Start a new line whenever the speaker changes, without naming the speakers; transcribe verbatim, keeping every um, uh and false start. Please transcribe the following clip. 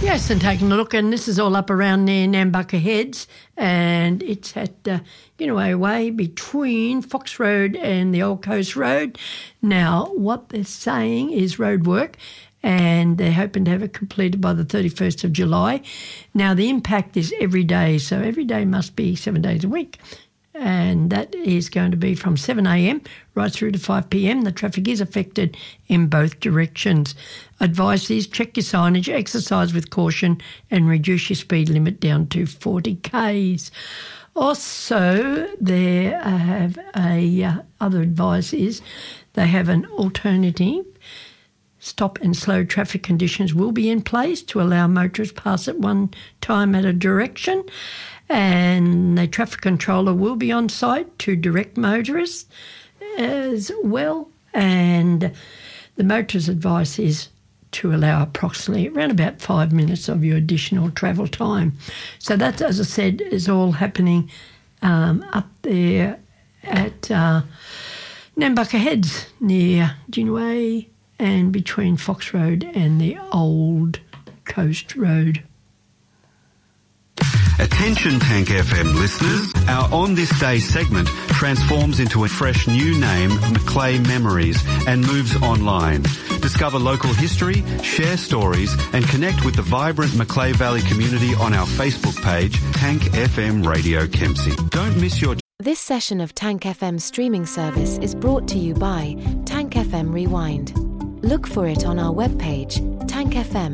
Yes, and taking a look, and this is all up around near Nambucca Heads, and it's at uh, Ginaway Way between Fox Road and the Old Coast Road. Now, what they're saying is road work, and they're hoping to have it completed by the thirty-first of July. Now, the impact is every day, so every day must be seven days a week. And that is going to be from seven a.m. right through to five p.m. The traffic is affected in both directions. Advice is check your signage, exercise with caution and reduce your speed limit down to forty kays. Also, there uh, have a uh, other advice is they have an alternative. Stop and slow traffic conditions will be in place to allow motorists pass at one time at a direction. And the traffic controller will be on site to direct motorists as well. And the motorist advice is to allow approximately around about five minutes of your additional travel time. So that, as I said, is all happening um, up there at uh, Nambucca Heads near Ginaway and between Fox Road and the Old Coast Road.
Attention Tank F M listeners, our On This Day segment transforms into a fresh new name, Macleay Memories, and moves online. Discover local history, share stories and connect with the vibrant Macleay Valley community on our Facebook page, Tank F M Radio Kempsey. Don't miss your...
This session of Tank F M streaming service is brought to you by Tank F M Rewind. Look for it on our webpage, tank f m